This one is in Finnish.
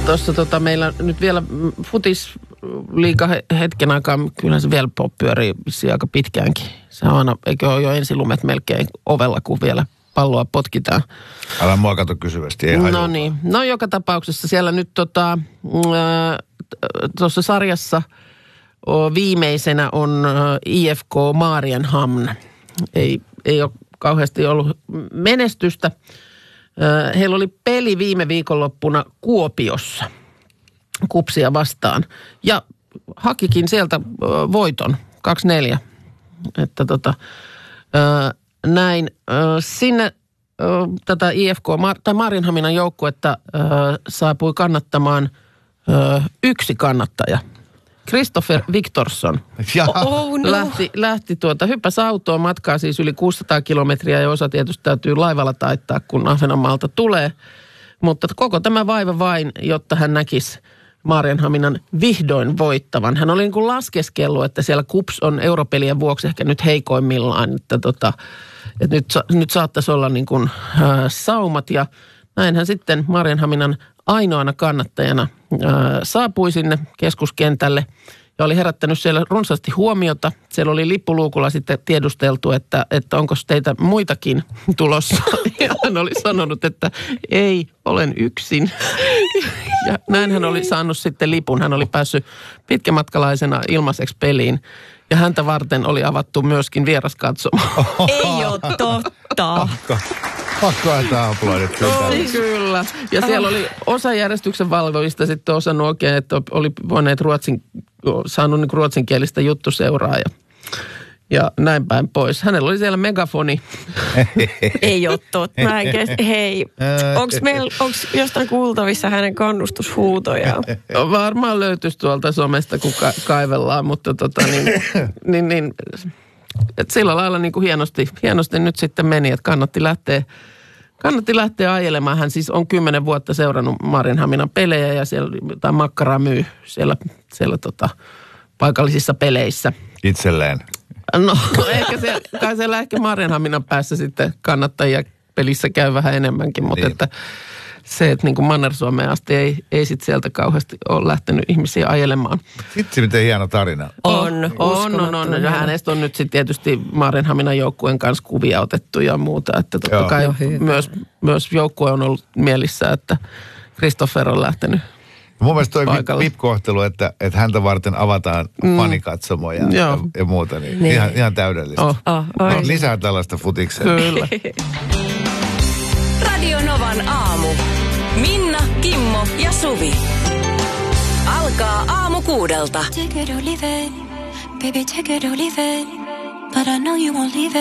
Tuossa meillä nyt vielä futisliiga hetken aikaa, kyllä se vielä pyörii aika pitkäänkin. Se on aina, eikö ole jo ensilumet melkein ovella, kun vielä palloa potkitaan. Älä mua kato kysyvästi, ei hajua. No niin, no joka tapauksessa siellä nyt tuossa sarjassa viimeisenä on IFK Marienhamn. Ei ole kauheasti ollut menestystä. Heillä oli peli viime viikonloppuna Kuopiossa KuPSia vastaan ja hakikin sieltä voiton 2-4. Että näin sinne tätä IFK tai Marienhaminan joukkuetta saapui kannattamaan yksi kannattaja. Christopher Viktorsson lähti hyppäsi autoon, matkaa siis yli 600 kilometriä ja osa tietysti täytyy laivalla taittaa, kun Ahvenanmaalta tulee. Mutta koko tämä vaiva vain, jotta hän näkisi Marienhaminan vihdoin voittavan. Hän oli niin kuin laskeskellut, että siellä KuPS on europelien vuoksi ehkä nyt heikoimmillaan, että nyt saattaisi olla niin kuin saumat ja näin hän sitten Marienhaminan ainoana kannattajana saapui sinne keskuskentälle ja oli herättänyt siellä runsaasti huomiota. Siellä oli lippuluukulla sitten tiedusteltu, että onko teitä muitakin tulossa. Ja hän oli sanonut, että ei, olen yksin. Ja näin hän oli saanut sitten lipun. Hän oli päässyt pitkämatkalaisena ilmaiseksi peliin. Ja häntä varten oli avattu myöskin vieraskatsomo. Ei ole totta. Pakkohan tämä aplodit. Kyllä. Ja siellä oli osa järjestyksen valvojista sitten osannut oikein, että oli voineet saanut niin ruotsinkielistä juttuseuraa ja näin päin pois. Hänellä oli siellä megafoni. Ei ole totta. Hei, onko jostain kuultavissa hänen kannustushuutojaan? Varmaan löytyisi tuolta somesta, kun kaivellaan, mutta että sillä lailla niin kuin hienosti nyt sitten meni, että kannatti lähteä ajelemaan. Hän siis on 10 vuotta seurannut Marienhaminan pelejä ja siellä jotain makkaraa myy siellä paikallisissa peleissä. Itselleen. No kai siellä ehkä Marienhaminan päässä sitten kannattajia pelissä käy vähän enemmänkin, mutta niin. Että se, että niin kuin Manner-Suomeen asti ei sitten sieltä kauheasti ole lähtenyt ihmisiä ajelemaan. Sitten miten hieno tarina. On. Ja hänestä on nyt sitten tietysti Marienhaminan joukkueen kanssa kuvia otettu ja muuta. Että totta kai myös joukkue on ollut mielissä, että Christopher on lähtenyt mun mielestä toi paikalle. VIP-kohtelu, että häntä varten avataan fanikatsomo ja muuta, niin. Ihan täydellistä. Lisää tällaista futikseen. Kyllä. Radio Novan aamu. Minna, Kimmo ja Suvi. Alkaa aamu 6:00. Take it or leave it, baby, take it or leave it. But I know you won't leave it.